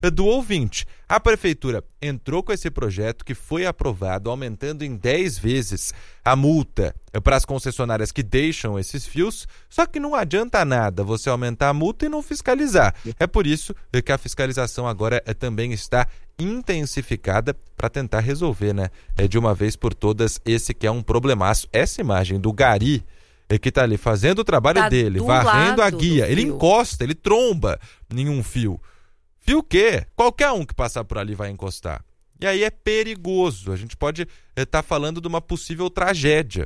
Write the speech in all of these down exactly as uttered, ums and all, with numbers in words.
do ouvinte. A prefeitura entrou com esse projeto que foi aprovado, aumentando em dez vezes a multa para as concessionárias que deixam esses fios, só que não adianta nada você aumentar a multa e não fiscalizar. É por isso que a fiscalização agora também está intensificada para tentar resolver, né, de uma vez por todas, esse que é um problemaço. Essa imagem do gari que está ali fazendo o trabalho tá dele, varrendo a guia, ele encosta, ele tromba em um fio. Fio o quê? Qualquer um que passar por ali vai encostar. E aí é perigoso. A gente pode estar tá falando de uma possível tragédia.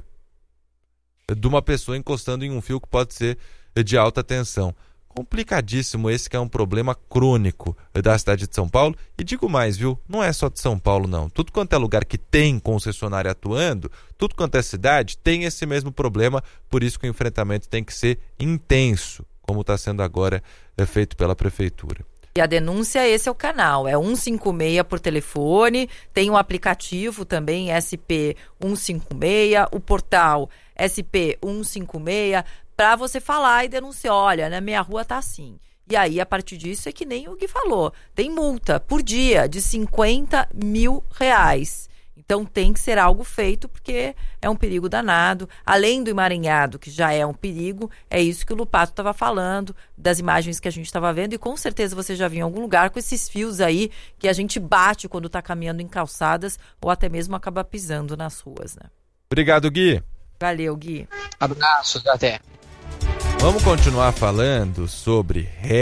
De uma pessoa encostando em um fio que pode ser de alta tensão. Complicadíssimo, esse que é um problema crônico da cidade de São Paulo. E digo mais, viu? Não é só de São Paulo, não. Tudo quanto é lugar que tem concessionária atuando, tudo quanto é cidade, tem esse mesmo problema. Por isso que o enfrentamento tem que ser intenso, como está sendo agora é, feito pela prefeitura. E a denúncia, esse é o canal, é um cinco seis por telefone, tem um aplicativo também, S P um cinco seis, o portal S P um cinco seis, para você falar e denunciar, olha, na minha rua tá assim. E aí, a partir disso, é que nem o Gui falou, tem multa por dia de cinquenta mil reais. Então tem que ser algo feito, porque é um perigo danado. Além do emaranhado, que já é um perigo, é isso que o Lupato estava falando, das imagens que a gente estava vendo, e com certeza você já viu em algum lugar com esses fios aí que a gente bate quando está caminhando em calçadas ou até mesmo acaba pisando nas ruas, né? Obrigado, Gui. Valeu, Gui. Abraço, até. Vamos continuar falando sobre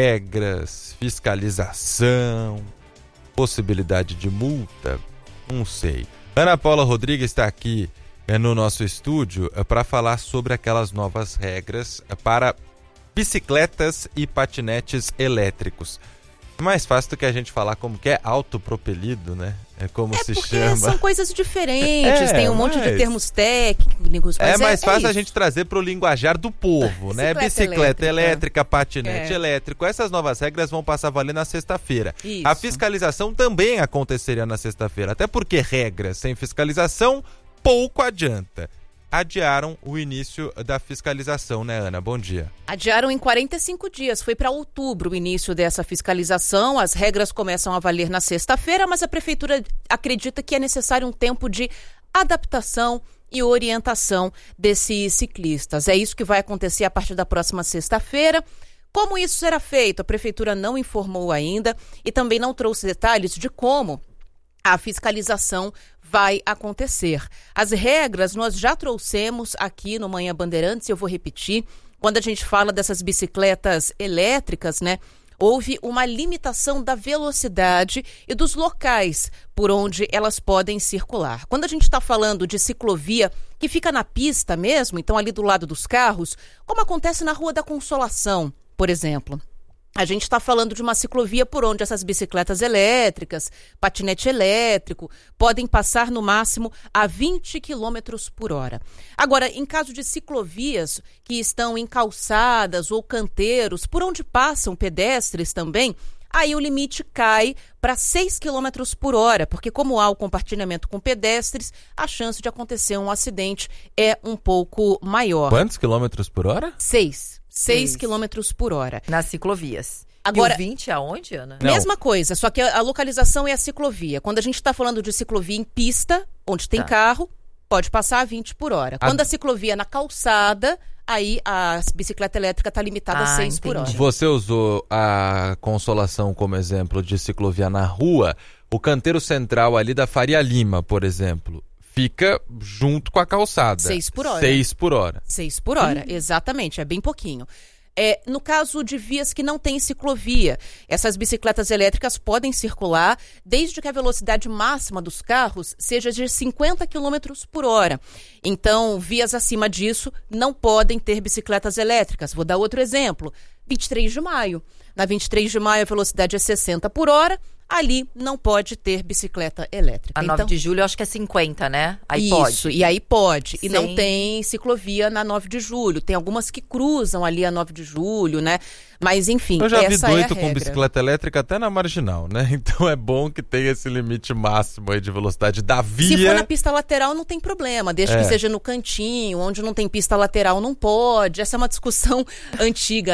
regras, fiscalização, possibilidade de multa, não sei. Ana Paula Rodrigues está aqui é, no nosso estúdio é, para falar sobre aquelas novas regras é, para bicicletas e patinetes elétricos. É mais fácil do que a gente falar como que é autopropelido, né? É como é se porque chama. São coisas diferentes, é, tem um monte mas... de termos técnicos. Mas é mais é, fácil é a gente trazer para o linguajar do povo, né? Bicicleta Bicicleta elétrica, elétrica patinete é. elétrico. Essas novas regras vão passar a valer na sexta-feira. Isso. A fiscalização também aconteceria na sexta-feira, até porque regras sem fiscalização pouco adianta. Adiaram o início da fiscalização, né, Ana? Bom dia. Adiaram em quarenta e cinco dias, foi para outubro o início dessa fiscalização, as regras começam a valer na sexta-feira, mas a prefeitura acredita que é necessário um tempo de adaptação e orientação desses ciclistas. É isso que vai acontecer a partir da próxima sexta-feira. Como isso será feito? A prefeitura não informou ainda e também não trouxe detalhes de como a fiscalização vai acontecer. As regras nós já trouxemos aqui no Manhã Bandeirantes, eu vou repetir. Quando a gente fala dessas bicicletas elétricas, né, houve uma limitação da velocidade e dos locais por onde elas podem circular. Quando a gente está falando de ciclovia que fica na pista mesmo, então ali do lado dos carros, como acontece na Rua da Consolação, por exemplo. A gente está falando de uma ciclovia por onde essas bicicletas elétricas, patinete elétrico, podem passar no máximo a vinte quilômetros por hora. Agora, em caso de ciclovias que estão em calçadas ou canteiros, por onde passam pedestres também, aí o limite cai para seis quilômetros por hora, porque como há o compartilhamento com pedestres, a chance de acontecer um acidente é um pouco maior. Quantos quilômetros por hora? Seis. seis quilômetros por hora. Nas ciclovias. Agora, e o vinte aonde, Ana? Não. Mesma coisa, só que a, a localização é a ciclovia. Quando a gente está falando de ciclovia em pista, onde tem tá. carro, pode passar a vinte por hora. Quando a, a ciclovia é na calçada, aí a bicicleta elétrica está limitada ah, a seis por hora. Você usou a Consolação como exemplo de ciclovia na rua. O canteiro central ali da Faria Lima, por exemplo, fica junto com a calçada. Seis por hora. Seis por hora. Seis por hora, hum. exatamente, é bem pouquinho. É, no caso de vias que não têm ciclovia, essas bicicletas elétricas podem circular desde que a velocidade máxima dos carros seja de cinquenta quilômetros por hora. Então, vias acima disso não podem ter bicicletas elétricas. Vou dar outro exemplo. vinte e três de maio. Na vinte e três de maio a velocidade é sessenta por hora. Ali não pode ter bicicleta elétrica. A então, nove de julho eu acho que é cinquenta, né? Aí isso, pode. e aí pode. E Sem... não tem ciclovia na nove de julho. Tem algumas que cruzam ali a nove de julho, né? Mas enfim, eu já vi essa é a doido regra. com bicicleta elétrica até na marginal, né? Então é bom que tenha esse limite máximo aí de velocidade da via. Se for na pista lateral não tem problema, desde é. que seja no cantinho, onde não tem pista lateral não pode. Essa é uma discussão antiga, né?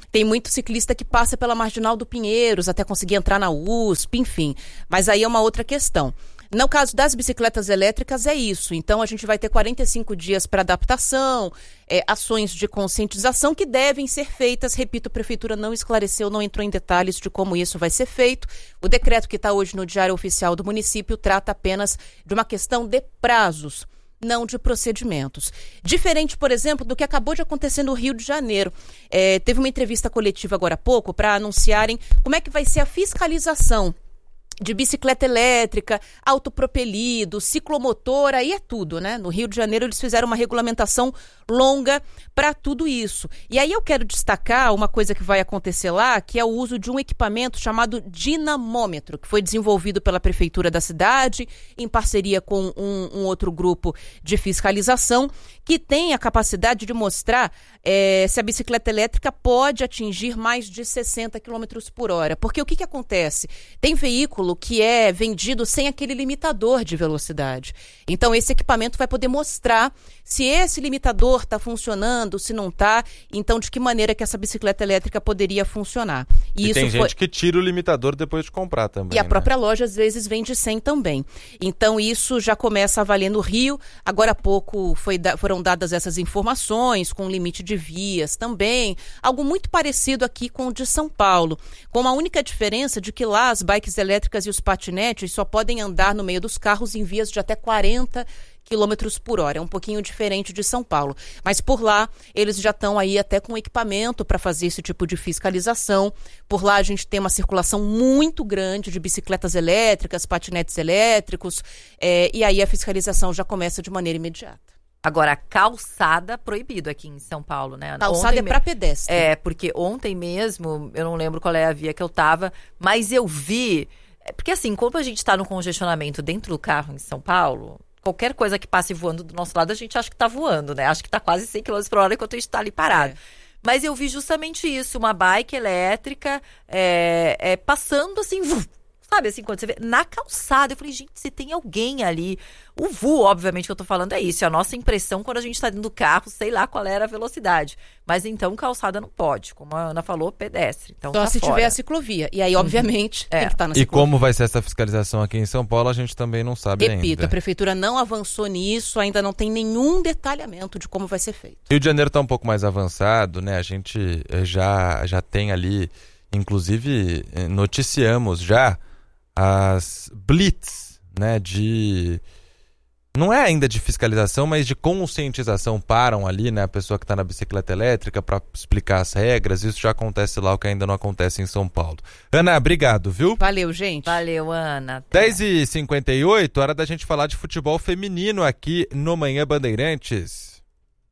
Tem muito ciclista que passa pela Marginal do Pinheiros até conseguir entrar na U S P, enfim. Mas aí é uma outra questão. No caso das bicicletas elétricas é isso, então a gente vai ter quarenta e cinco dias para adaptação, é, ações de conscientização que devem ser feitas, repito, a prefeitura não esclareceu, não entrou em detalhes de como isso vai ser feito. O decreto que está hoje no Diário Oficial do município trata apenas de uma questão de prazos, não de procedimentos. Diferente, por exemplo, do que acabou de acontecer no Rio de Janeiro. É, teve uma entrevista coletiva agora há pouco para anunciarem como é que vai ser a fiscalização de bicicleta elétrica, autopropelido, ciclomotor, aí é tudo, né? No Rio de Janeiro eles fizeram uma regulamentação longa para tudo isso. E aí eu quero destacar uma coisa que vai acontecer lá, que é o uso de um equipamento chamado dinamômetro, que foi desenvolvido pela prefeitura da cidade, em parceria com um, um outro grupo de fiscalização, que tem a capacidade de mostrar é, se a bicicleta elétrica pode atingir mais de sessenta quilômetros por hora. Porque o que, que acontece? Tem veículo que é vendido sem aquele limitador de velocidade. Então, esse equipamento vai poder mostrar se esse limitador está funcionando, se não está, então de que maneira que essa bicicleta elétrica poderia funcionar. E, e isso tem foi... gente que tira o limitador depois de comprar também. E a né? própria loja, às vezes, vende sem também. Então, isso já começa a valer no Rio. Agora há pouco foi da... foram dadas essas informações, com limite de vias também. Algo muito parecido aqui com o de São Paulo, com a única diferença de que lá as bikes elétricas e os patinetes só podem andar no meio dos carros em vias de até quarenta quilômetros por hora. É um pouquinho diferente de São Paulo. Mas por lá, eles já estão aí até com equipamento para fazer esse tipo de fiscalização. Por lá, a gente tem uma circulação muito grande de bicicletas elétricas, patinetes elétricos, é, e aí a fiscalização já começa de maneira imediata. Agora, calçada proibido aqui em São Paulo, né? Calçada ontem é para pedestre. É, porque ontem mesmo, eu não lembro qual é a via que eu tava, mas eu vi... Porque assim, quando a gente tá no congestionamento dentro do carro em São Paulo, qualquer coisa que passe voando do nosso lado, a gente acha que tá voando, né? Acha que tá quase cem quilômetros por hora enquanto a gente tá ali parado. É. Mas eu vi justamente isso, uma bike elétrica é, é, passando assim... Sabe, assim, quando você vê na calçada, eu falei, gente, se tem alguém ali. O V U, obviamente, que eu tô falando é isso. É a nossa impressão quando a gente tá dentro do carro, sei lá qual era a velocidade. Mas então, calçada não pode. Como a Ana falou, pedestre. Então, Só tá se fora. tiver a ciclovia. E aí, obviamente, é. tem que estar na ciclovia. ciclovia. E como vai ser essa fiscalização aqui em São Paulo, a gente também não sabe Repito, ainda. Repito, a prefeitura não avançou nisso, ainda não tem nenhum detalhamento de como vai ser feito. Rio de Janeiro tá um pouco mais avançado, né? A gente já, já tem ali, inclusive, noticiamos já as blitz, né, de... Não é ainda de fiscalização, mas de conscientização param ali, né, a pessoa que está na bicicleta elétrica para explicar as regras. Isso já acontece lá, o que ainda não acontece em São Paulo. Ana, obrigado, viu? Valeu, gente. Valeu, Ana. Até. dez e cinquenta e oito, hora da gente falar de futebol feminino aqui no Manhã Bandeirantes.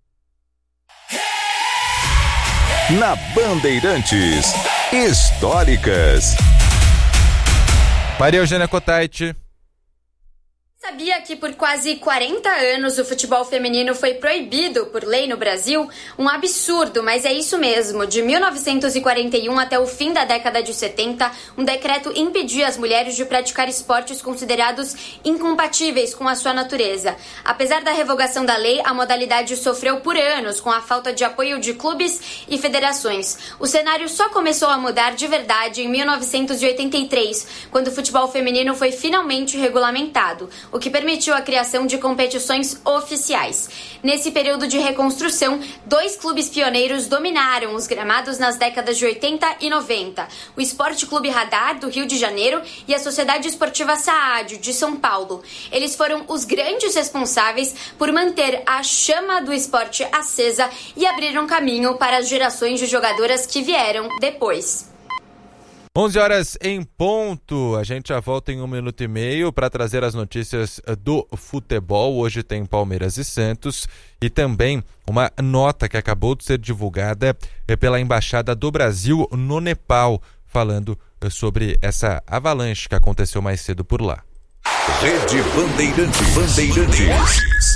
Na Bandeirantes, históricas. Maria Eugênia Cotaiti. Sabia que por quase quarenta anos o futebol feminino foi proibido por lei no Brasil? Um absurdo, mas é isso mesmo. De mil novecentos e quarenta e um até o fim da década de setenta, um decreto impedia as mulheres de praticar esportes considerados incompatíveis com a sua natureza. Apesar da revogação da lei, a modalidade sofreu por anos com a falta de apoio de clubes e federações. O cenário só começou a mudar de verdade em mil novecentos e oitenta e três, quando o futebol feminino foi finalmente regulamentado, o que permitiu a criação de competições oficiais. Nesse período de reconstrução, dois clubes pioneiros dominaram os gramados nas décadas de oitenta e noventa, o Esporte Clube Radar, do Rio de Janeiro, e a Sociedade Esportiva Saadio, de São Paulo. Eles foram os grandes responsáveis por manter a chama do esporte acesa e abriram caminho para as gerações de jogadoras que vieram depois. onze horas em ponto, a gente já volta em um minuto e meio para trazer as notícias do futebol. Hoje tem Palmeiras e Santos e também uma nota que acabou de ser divulgada pela Embaixada do Brasil no Nepal, falando sobre essa avalanche que aconteceu mais cedo por lá. Rede Bandeirantes. Bandeirantes.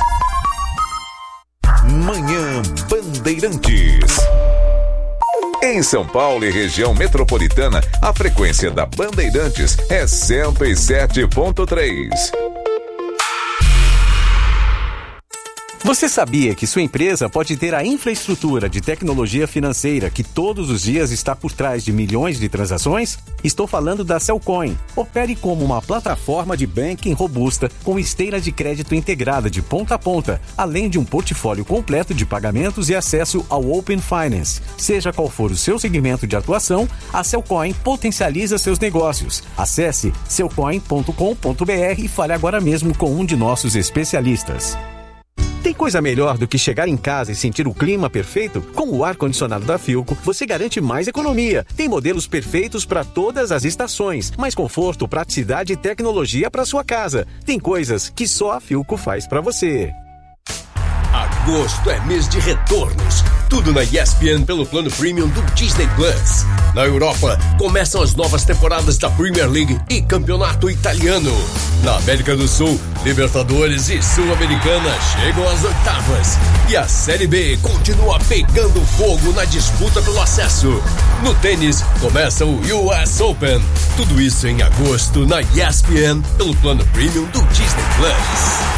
Manhã Bandeirantes. Em São Paulo e região metropolitana, a frequência da Bandeirantes é cento e sete ponto três. Você sabia que sua empresa pode ter a infraestrutura de tecnologia financeira que todos os dias está por trás de milhões de transações? Estou falando da Cellcoin. Opere como uma plataforma de banking robusta com esteira de crédito integrada de ponta a ponta, além de um portfólio completo de pagamentos e acesso ao Open Finance. Seja qual for o seu segmento de atuação, a Cellcoin potencializa seus negócios. Acesse cellcoin ponto com ponto b r e fale agora mesmo com um de nossos especialistas. Tem coisa melhor do que chegar em casa e sentir o clima perfeito? Com o ar-condicionado da Philco, você garante mais economia. Tem modelos perfeitos para todas as estações, mais conforto, praticidade e tecnologia para sua casa. Tem coisas que só a Philco faz para você. Agosto é mês de retornos. Tudo na E S P N pelo plano premium do Disney Plus. Na Europa, começam as novas temporadas da Premier League e Campeonato Italiano. Na América do Sul, Libertadores e Sul-Americana chegam às oitavas. E a Série B continua pegando fogo na disputa pelo acesso. No tênis, começa o U S Open. Tudo isso em agosto na E S P N pelo plano premium do Disney Plus.